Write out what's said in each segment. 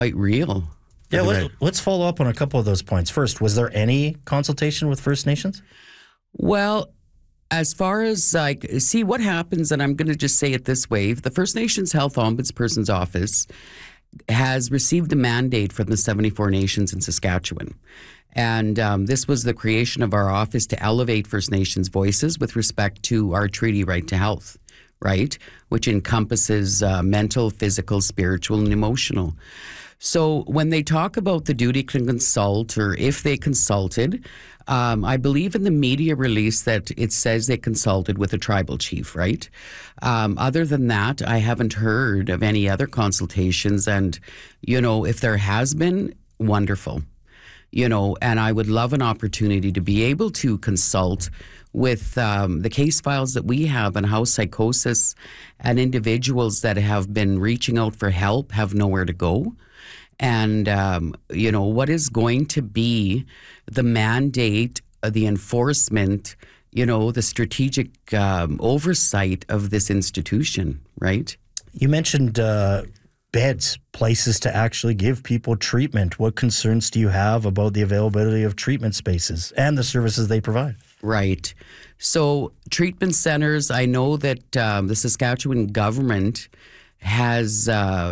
quite real. Yeah, let's follow up on a couple of those points. First, was there any consultation with First Nations? Well, as far as see what happens, and I'm going to just say it this way: the First Nations Health Ombudsperson's Office has received a mandate from the 74 nations in Saskatchewan. And this was the creation of our office to elevate First Nations voices with respect to our treaty right to health, right? Which encompasses mental, physical, spiritual, and emotional. So when they talk about the duty to consult, or if they consulted, I believe in the media release that it says they consulted with a tribal chief, right? Other than that, I haven't heard of any other consultations. And, if there has been, wonderful. And I would love an opportunity to be able to consult with the case files that we have and how psychosis and individuals that have been reaching out for help have nowhere to go. And, what is going to be the mandate, the enforcement, the strategic oversight of this institution, right? You mentioned beds, places to actually give people treatment. What concerns do you have about the availability of treatment spaces and the services they provide? Right. So treatment centers, I know that the Saskatchewan government has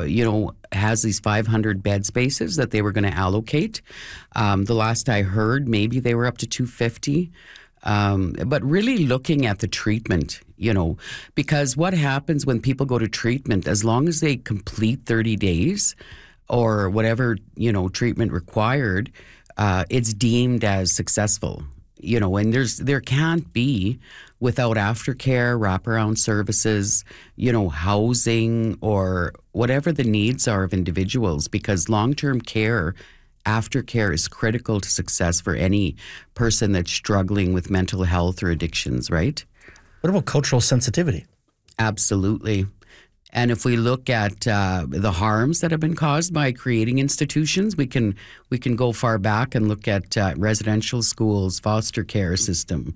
these 500 bed spaces that they were going to allocate. The last I heard, maybe they were up to 250. But really looking at the treatment, because what happens when people go to treatment, as long as they complete 30 days or whatever, treatment required, it's deemed as successful, and there can't be without aftercare, wraparound services, housing or whatever the needs are of individuals, because long-term care, aftercare is critical to success for any person that's struggling with mental health or addictions, right? What about cultural sensitivity? Absolutely. And if we look at the harms that have been caused by creating institutions, we can go far back and look at residential schools, foster care system,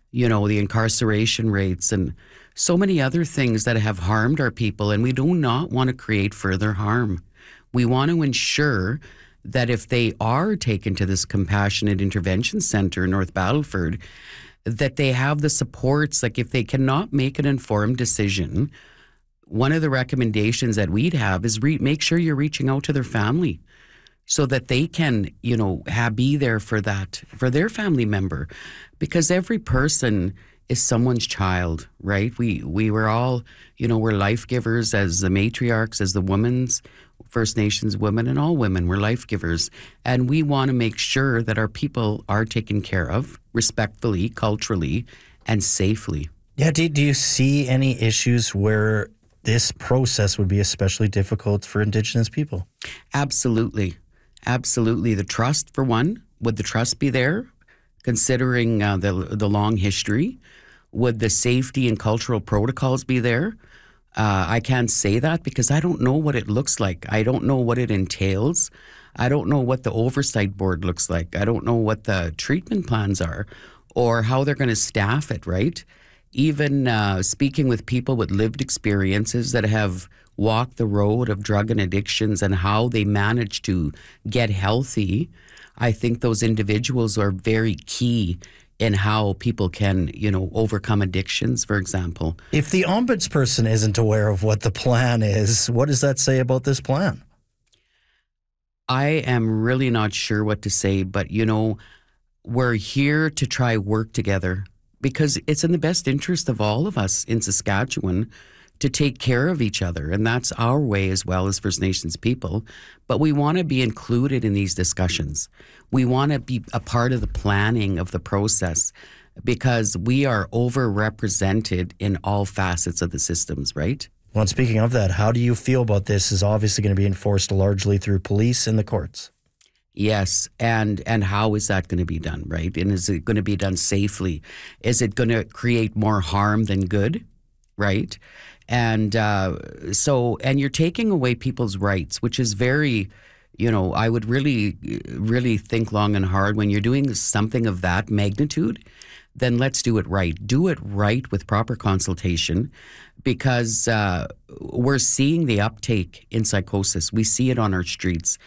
the incarceration rates, and so many other things that have harmed our people. And we do not want to create further harm. We want to ensure that if they are taken to this compassionate intervention center in North Battleford, that they have the supports. Like if they cannot make an informed decision, one of the recommendations that we'd have is make sure you're reaching out to their family so that they can, be there for their family member, because every person is someone's child, right? We were all, we're life givers as the matriarchs, as the women's, First Nations women, and all women, we're life givers. And we want to make sure that our people are taken care of respectfully, culturally, and safely. Yeah, do you see any issues where this process would be especially difficult for Indigenous people? Absolutely. Absolutely. The trust, for one, would the trust be there, considering the long history? Would the safety and cultural protocols be there? I can't say that because I don't know what it looks like. I don't know what it entails. I don't know what the oversight board looks like. I don't know what the treatment plans are or how they're going to staff it, right? Even speaking with people with lived experiences that have walked the road of drug and addictions and how they manage to get healthy, I think those individuals are very key in how people can, overcome addictions, for example. If the ombudsperson isn't aware of what the plan is, what does that say about this plan? I am really not sure what to say, but, we're here to try work together because it's in the best interest of all of us in Saskatchewan to take care of each other. And that's our way as well as First Nations people. But we want to be included in these discussions. We want to be a part of the planning of the process because we are overrepresented in all facets of the systems, right? Well, and speaking of that, how do you feel about this is obviously going to be enforced largely through police and the courts? Yes, and how is that going to be done, right? And is it going to be done safely? Is it going to create more harm than good, right? And and you're taking away people's rights, which is very, I would really, really think long and hard when you're doing something of that magnitude, then let's do it right. Do it right with proper consultation, because we're seeing the uptake in psychosis. We see it on our streets.